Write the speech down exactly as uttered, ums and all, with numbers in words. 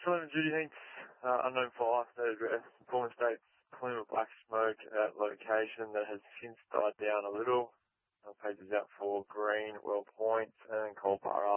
Salem Judy Hinks, uh, unknown fire, no address, Performance States, plume of black smoke at location that has since died down a little. Uh, pages out for Green, Well Point, and Coldborough.